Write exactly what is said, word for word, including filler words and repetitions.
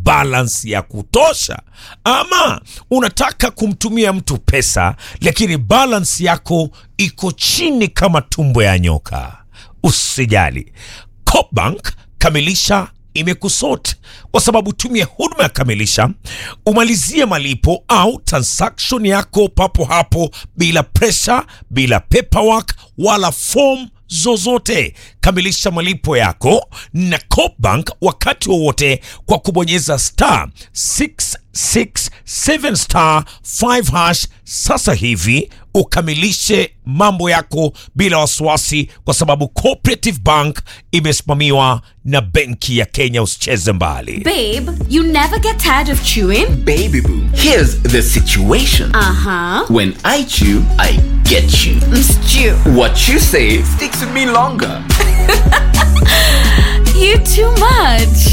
balance ya kutosha, ama unataka kumtumia mtu pesa lakini balance yako iko chini kama tumbo ya nyoka. Usijali, Coopbank Kamilisha imekusort, kwa sababu tumia huduma ya Kamilisha umalizie malipo au transaction yako papo hapo, bila pressure, bila paperwork wala form zozote. Kamilisha malipo yako na Coopbank wakati wowote kwa kubonyeza star six six seven star five hash sasa hivi, ukamilishe mambo yako bila wasiwasi, kwa sababu Cooperative Bank imesimamiwa na Benki ya Kenya. Usicheze mbali. Babe, you never get tired of chewing? Baby boo, here's the situation. Uh-huh. When I chew, I get you. Stew. What you say sticks with me longer. You too much.